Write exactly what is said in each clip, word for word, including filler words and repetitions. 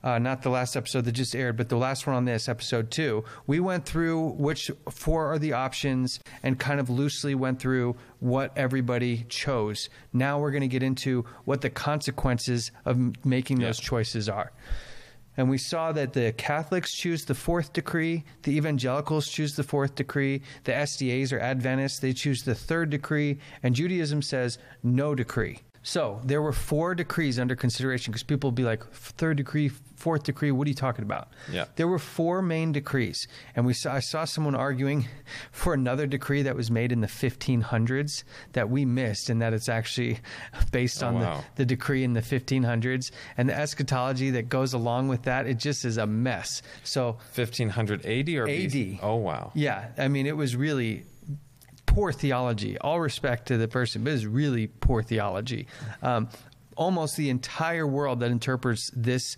uh, not the last episode that just aired, but the last one on this, episode two, we went through which four are the options and kind of loosely went through what everybody chose. Now we're going to get into what the consequences of m- making those Yeah. choices are. And we saw that the Catholics choose the fourth decree, the evangelicals choose the fourth decree, the S D As or Adventists, they choose the third decree, and Judaism says no decree. So there were four decrees under consideration, because people will be like, third decree, fourth decree, what are you talking about? Yeah. There were four main decrees, and we saw, I saw someone arguing for another decree that was made in the fifteen hundreds that we missed, and that it's actually based Oh, on wow. the, the decree in the fifteen hundreds, and the eschatology that goes along with that. It just is a mess. So fifteen hundred A D or A D. B C? Oh, wow. yeah, I mean, it was really poor theology. All respect to the person, but it's really poor theology. Um, almost the entire world that interprets this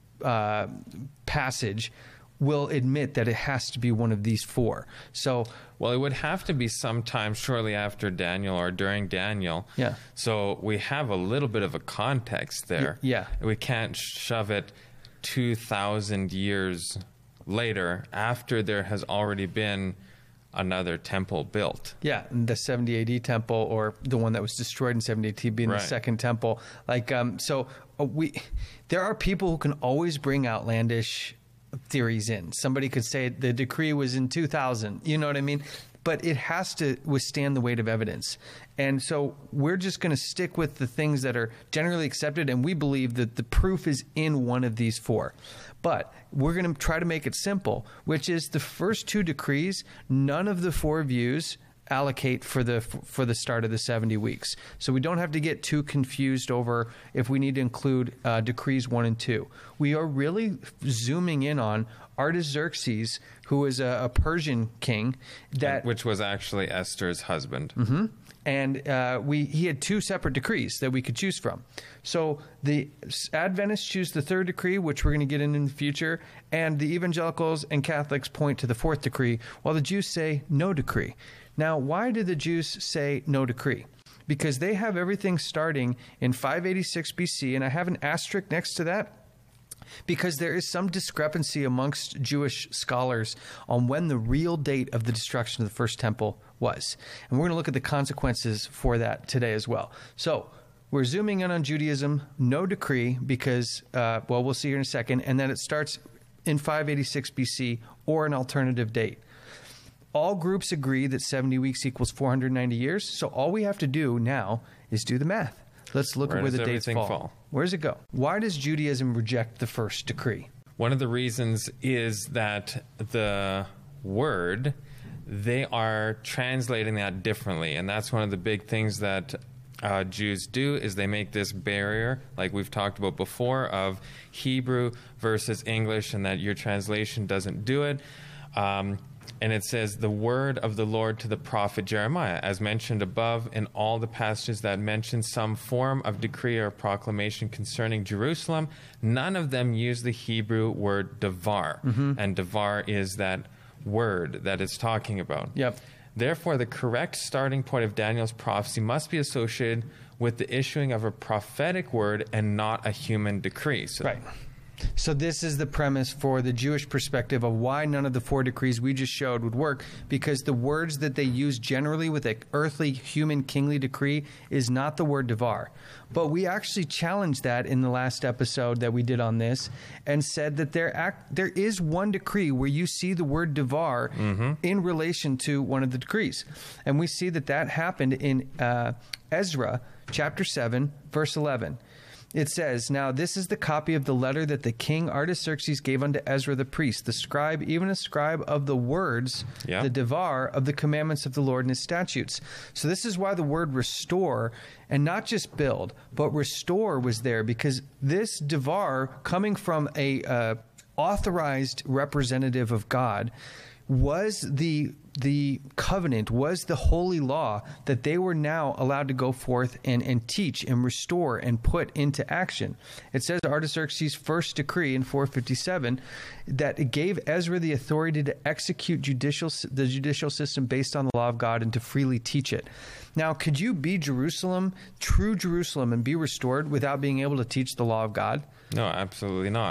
uh, passage will admit that it has to be one of these four. So, Well, it would have to be sometime shortly after Daniel or during Daniel. Yeah. So we have a little bit of a context there. Y- yeah. We can't shove it two thousand years later after there has already been another temple built. yeah, the seventy A D temple, or the one that was destroyed in seventy A D being Right. the second temple. Like, um, so uh, we, there are people who can always bring outlandish theories in. Somebody could say the decree was in two thousand. You know what I mean? But it has to withstand the weight of evidence. And so we're just going to stick with the things that are generally accepted, and we believe that the proof is in one of these four. But we're going to try to make it simple, which is the first two decrees, none of the four views allocate for the for the start of the seventy weeks. So we don't have to get too confused over if we need to include uh, decrees one and two. We are really zooming in on Artaxerxes, who is a, a Persian king that Which was actually Esther's husband. Mm-hmm. And uh, we he had two separate decrees that we could choose from. So the Adventists choose the third decree, which we're going to get in in the future, and the evangelicals and Catholics point to the fourth decree, while the Jews say no decree. Now, why do the Jews say no decree? Because they have everything starting in five eighty-six B C, and I have an asterisk next to that, because there is some discrepancy amongst Jewish scholars on when the real date of the destruction of the first temple was. And we're going to look at the consequences for that today as well. So we're zooming in on Judaism, no decree, because, uh, well, we'll see here in a second, and then it starts in five eighty-six B C or an alternative date. All groups agree that seventy weeks equals four hundred ninety years, so all we have to do now is do the math. Let's look Where at where does the dates everything fall. fall? Where does it go? Why does Judaism reject the first decree? One of the reasons is that the word, they are translating that differently. And that's one of the big things that uh, Jews do, is they make this barrier, like we've talked about before, of Hebrew versus English, and that your translation doesn't do it. Um, And it says, the word of the Lord to the prophet Jeremiah, as mentioned above, in all the passages that mention some form of decree or proclamation concerning Jerusalem, none of them use the Hebrew word devar. Mm-hmm. And devar is that word that it's talking about. Yep. Therefore, the correct starting point of Daniel's prophecy must be associated with the issuing of a prophetic word and not a human decree. So Right. So this is the premise for the Jewish perspective of why none of the four decrees we just showed would work, because the words that they use generally with an earthly, human, kingly decree is not the word devar. But we actually challenged that in the last episode that we did on this, and said that there act, there is one decree where you see the word devar Mm-hmm. in relation to one of the decrees. And we see that that happened in uh, Ezra chapter seven, verse eleven. It says, "Now this is the copy of the letter that the king Artaxerxes gave unto Ezra the priest, the scribe, even a scribe of the words, Yeah. the devar of the commandments of the Lord and his statutes." So this is why the word restore, and not just build, but restore was there, because this devar, coming from a uh, authorized representative of God, was the the covenant, was the holy law that they were now allowed to go forth and, and teach and restore and put into action. It says Artaxerxes' first decree in four fifty-seven that it gave Ezra the authority to execute judicial the judicial system based on the law of God and to freely teach it. Now, could you be Jerusalem, true Jerusalem, and be restored without being able to teach the law of God? No, absolutely not.